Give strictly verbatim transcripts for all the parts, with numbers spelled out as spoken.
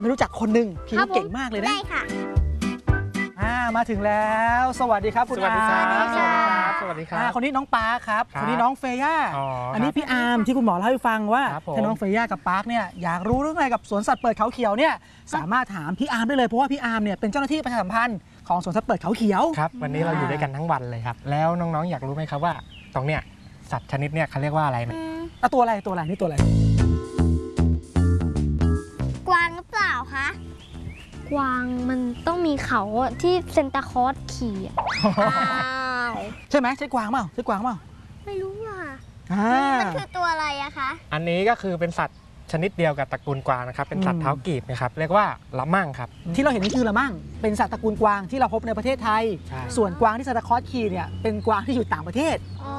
ไม่รู้จักคนหนึ่งพี่เก่งมากเลยนะได้ค่ะมาถึงแล้วสวัสดีครับคุณอาร์มสวัสดีครับสวัสดีครับคนนี้น้องปาร์คครับคนนี้น้องเฟย่าอัอันนี้พี่อาร์มที่คุณหมอเล่าให้ฟังว่าถ้าน้องเฟย่ากับปาร์คเนี่ยอยากรู้เรื่องอะไรกับสวนสัตว์เปิดเขาเขียวเนี่ยสามารถถามพี่อาร์มได้เลยเพราะว่าพี่อาร์มเนี่ยเป็นเจ้าหน้าที่ประชาสัมพันธ์ของสวนสัตว์เปิดเขาเขียวครับวันนี้เราอยู่ด้วยกันทั้งวันเลยครับแล้วน้องๆอยากรู้ไหมครับว่าตรงเนี้ยสัตว์ชนิดเนี้ยเขาเรียกว่าอะไรไหมตัวอะไรตัวอะไรนี่ตัวอะไรกวางหรือเปล่าคะกวางมันต้องมีเขาที่เซนตาคลอสขี่ใช่ไหมใช่กวางเปล่าใช่กวางเปล่าไม่รู้อ่ะมันคือตัวอะไรอะคะอันนี้ก็คือเป็นสัตว์ชนิดเดียวกับตระกูลกวางนะครับเป็นสัตว์เท้ากีบนะครับเรียกว่าละมั่งครับที่เราเห็นนี่คือละมั่งเป็นสัตว์ตระกูลกวางที่เราพบในประเทศไทยส่วนกวางที่เซนตาคลอสขี่เนี่ยเป็นกวางที่อยู่ต่างประเทศ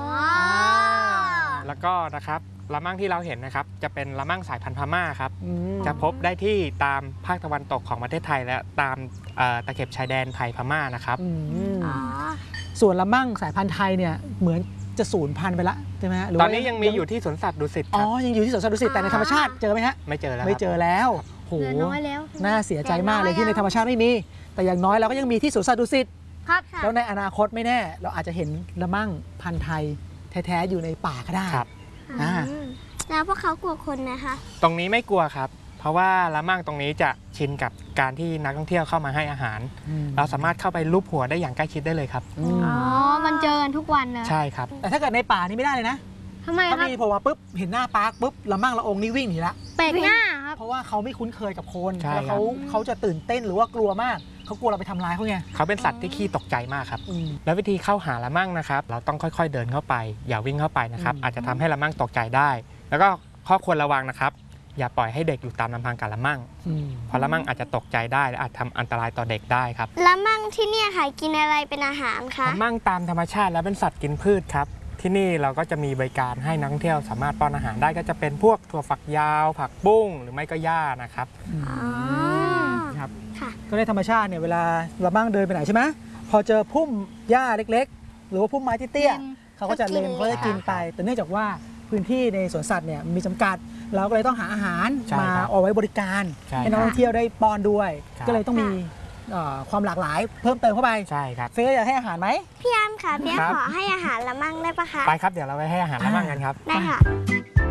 แล้วก็นะครับละมั่งที่เราเห็นนะครับจะเป็นละมั่งสายพันธุ์พม่าครับจะพบได้ที่ตามภาคตะวันตกของประเทศไทยและตามตะเข็บชายแดนไทยพม่านะครับส่วนละมั่งสายพันธุ์ไทยเนี่ยเหมือนจะสูญพันธุ์ไปละใช่ไหมตอนนี้ยังมีอยู่ที่สวนสัตว์ดุสิตอ๋อยังอยู่ที่สวนสัตว์ดุสิตแต่ในธรรมชาติเจอไหมฮะไม่เจอแล้วไม่เจอแล้วโหน่าเสียใจมากเลยที่ในธรรมชาติไม่มีแต่อย่างน้อยเราก็ยังมีที่สวนสัตว์ดุสิตแล้วในอนาคตไม่แน่เราอาจจะเห็นละมั่งพันธุ์ไทยแท้ๆอยู่ในป่าก็ได้แล้วพวกเขากลัวคนนะคะตรงนี้ไม่กลัวครับเพราะว่าละมั่งตรงนี้จะชินกับการที่นักท่องเที่ยวเข้ามาให้อาหารเราสามารถเข้าไปลูบหัวได้อย่างใกล้ชิดได้เลยครับอ๋อมันเจอกันทุกวันเลยใช่ครับแต่ถ้าเกิดในป่านี่ไม่ได้เลยนะทำไมครับถ้ามีพอมาปุ๊บเห็นหน้าปาร์คปุ๊บละมั่งละองนี่วิ่งหนีละแปลกหน้าครับเพราะว่าเขาไม่คุ้นเคยกับคนแล้วเขาเขาจะตื่นเต้นหรือว่ากลัวมากเขากลัวเราไปทำร้ายเขาไงเขาเป็นสัตว์ที่ขี้ตกใจมากครับแล้ววิธีเข้าหาละมั่งนะครับเราต้องค่อยๆเดินเข้าไปอย่าวิ่งเข้าไปนะครับอาจจะทำให้ละมั่งตกใจได้แล้วก็ข้อควรระวังนะครับอย่าปล่อยให้เด็กอยู่ตามลำพังกับละมั่งเพราะละมั่งอาจจะตกใจได้และอาจทำอันตรายต่อเด็กได้ครับละมั่งที่นี่ค่ะกินอะไรเป็นอาหารคะละมั่งตามธรรมชาติแล้วเป็นสัตว์กินพืชครับที่นี่เราก็จะมีบริการให้นักท่องเที่ยวสามารถป้อนอาหารได้ก็จะเป็นพวกถั่วฝักยาวผักบุ้งหรือไม่ก็หญ้านะครับครับก็ในธรรมชาติเนี่ยเวลาละมั่งเดินไปไหนใช่ไหมพอเจอพุ่มหญ้าเล็กๆหรือว่าพุ่มไม้เตี้ยๆเขาก็จะเล็งเขาจะกินไปแต่เนื่องจากว่าพื้นที่ในสวนสัตว์เนี่ยมีจำกัดเราก็เลยต้องหาอาหารมาเอาไว้บริการให้นักท่องเที่ยวได้ป้อนด้วยก็เลยต้องมีความหลากหลายเพิ่มเติมเข้าไปใช่ครับเฟย์อยากให้อาหารไหมพี่อาร์มค่ะพี่ขอให้อาหารละมั่งได้ปะคะไปครับเดี๋ยวเราไปให้อาหารละมั่งกันครับได้ค่ะ